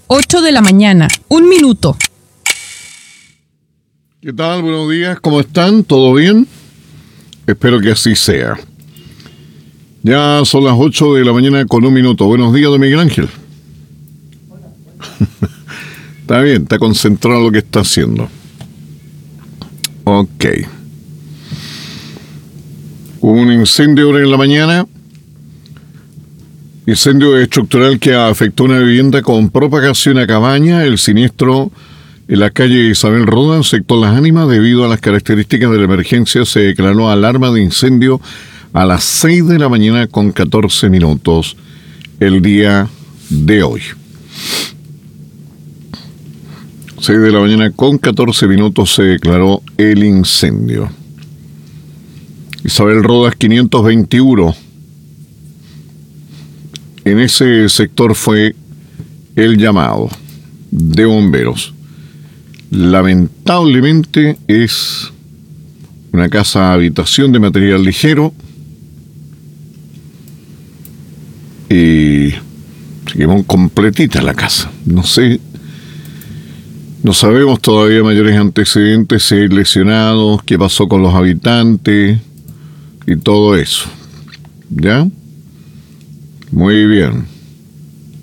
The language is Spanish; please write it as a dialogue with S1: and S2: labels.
S1: 8 de la mañana, 1 minuto.
S2: ¿Qué tal? Buenos días, ¿cómo están? ¿Todo bien? Espero que así sea. Ya son las 8 de la mañana con 1 minuto. Buenos días, don Miguel Ángel. Está bien, está concentrado en lo que está haciendo. Ok. Hubo un incendio ahora en la mañana. Incendio estructural que afectó una vivienda con propagación a cabaña. El siniestro en la calle Isabel Roda, sector Las Ánimas. Debido a las características de la emergencia, se declaró alarma de incendio a las 6 de la mañana con 14 minutos el día de hoy. 6 de la mañana con 14 minutos se declaró el incendio. Isabel Rodas 521. En ese sector fue el llamado de bomberos. Lamentablemente es una casa habitación de material ligero y se quemó completita la casa. No sabemos todavía mayores antecedentes, si hay lesionados, qué pasó con los habitantes y todo eso. ¿Ya? Muy bien.